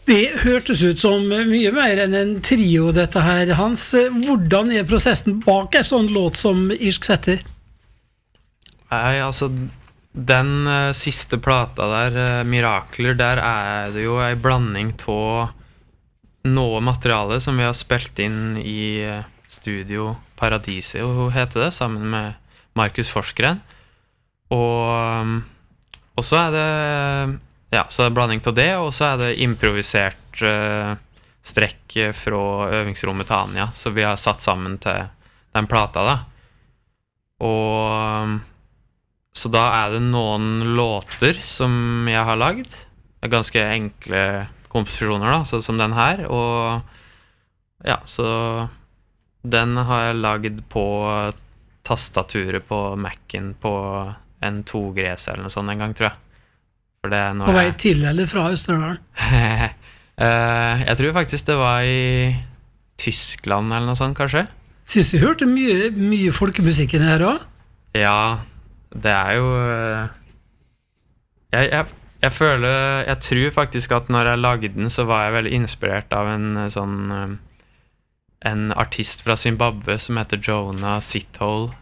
Det hørtes ut som mye mer enn en trio dette her, Hans. Hvordan prosessen bak en sånn låt som Irsk Setter? Nei, altså den siste plata der, Mirakler, der det jo en blanding av noe materiale som vi har spilt inn i studio Paradisio, heter det, sammen med Markus Forsgren. Og så det ja, så det blanding av det, og så det improvisert strekk fra øvingsrommet til Anja, så vi har satt sammen til den plata da. Og så da det noen låter som jeg har lagd. Det ganske enkle komposisjoner da, så som den her, og ja, så den har jeg lagd på tastaturet på Mac'en på en 2Gres eller noe sånt en gang, tror jeg. For det når på vei til eller fra Østerdalen? Jeg tror faktisk det var i Tyskland eller noe sånt, kanskje. Synes du hørte mye folkemusikken her også? Ja, det jo jeg føler, jeg tror faktisk at når jeg lagde den, så var jeg veldig inspirert av en artist fra Zimbabwe som heter Jonah Sithole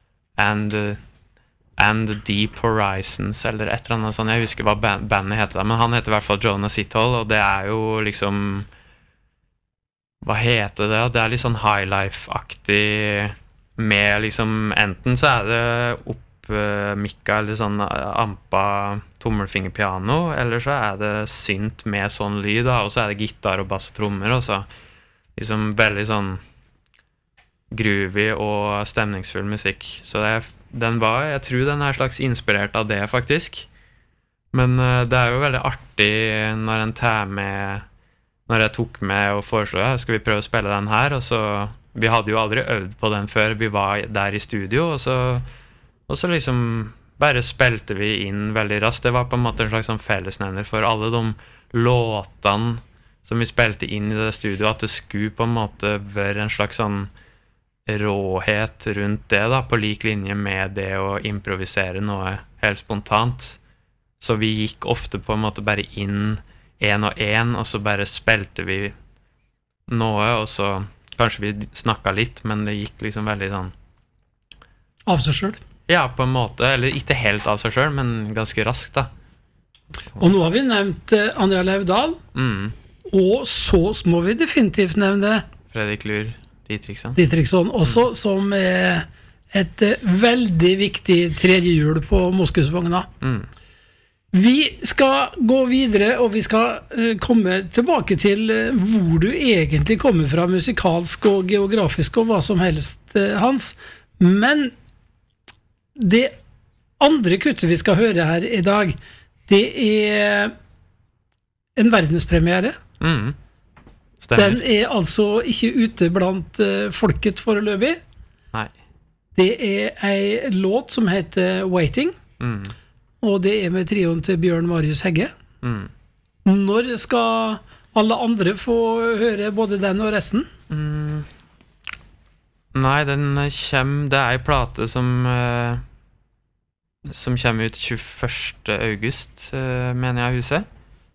and the Deep Horizons, eller et eller annet sånt. Jeg husker hva bandet heter da, men han heter I hvert fall Jonah Sithole, og det jo liksom, hva heter det? Det litt sånn highlife-aktig med liksom, enten så det oppmikka eller sånn ampa tommelfingerpiano, eller så det synt med sånn lyd da, og så det gitar og bass og trommer, og så liksom veldig sånn groovy og stemningsfull musikk. Så jeg tror den slags inspirert av det faktisk. Men det jo veldig artig når en tar med, når jeg tok med og foreslo, skal vi prøve å spille den her, og så, vi hadde jo aldri øvd på den før vi var der i studio, og så liksom bare spilte vi inn veldig raskt. Det var på en måte en slags sånn fellesnevner for alle de låtene som vi spilte inn i det studio, at det skulle på en måte være en slags sånn råhet rundt det da, på lik linje med det å improvisere noe helt spontant. Så vi gikk ofte på en måte bare inn en og en, og så bare spilte vi noe, og så kanskje vi snakket litt, men det gikk liksom veldig sånn av seg selv? Ja, på en måte, eller ikke helt av seg selv, men ganske raskt da. Og nå har vi nevnt Anja Laudal, og så må vi definitivt nevne Fredrik Lur Dietrichson også, som et veldig viktig tredje hjul på Moskusvogna. Vi skal gå videre, og vi skal komme tilbake til hvor du egentlig kommer fra, musikalsk og geografisk og hva som helst, Hans. Men det andre kuttet vi skal høre her i dag, det en verdenspremiere. Den altså ikke ute blant folket foreløpig. Nei. Det en låt som heter Waiting, og det med trioen til Bjørn Marius Hegge. Når skal alle andre få høre både den og resten? Nei, det en plate som kommer ut 21. august, mener jeg huset.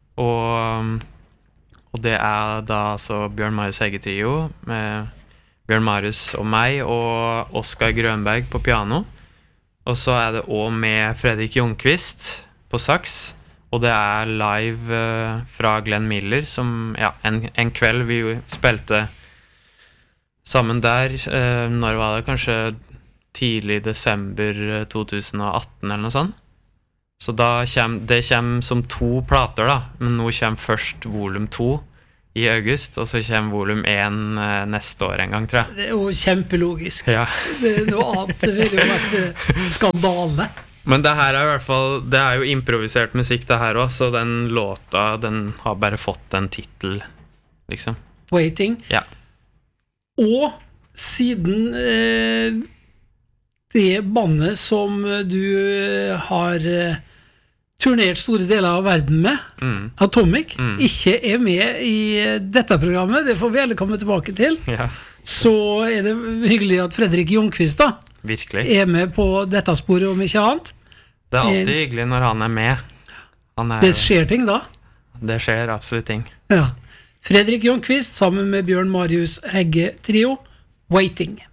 Og det da altså Bjørn Marius Hegge trio med Bjørn Marius og meg og Oskar Grønberg på piano. Og så det også med Fredrik Ljungqvist på sax. Og det live fra Glenn Miller som, ja, en kveld vi spilte sammen der. Når var det? Kanskje tidlig desember 2018 eller noe sånt. Så det kommer som 2 plater da, men nå kommer først volum 2 i august, og så kommer volum 1 neste år en gang, tror jeg. Det jo kjempelogisk. Ja. Det noe annet, det ville jo vært skandale. Men det her I hvert fall, det jo improvisert musikk det her også, så den låta, den har bare fått en titel, liksom. Waiting. Ja. Og siden det bandet som du har turnert store deler av verden med, Atomic, ikke med i dette programmet, det får vi alle komme tilbake til, så det hyggelig at Fredrik Ljungqvist da, virkelig, med på dette sporet om ikke annet. Det alltid hyggelig når han med. Det skjer ting da. det skjer absolutt ting. Ja. Fredrik Johnqvist sammen med Bjørn Marius Hegge Trio, Waiting.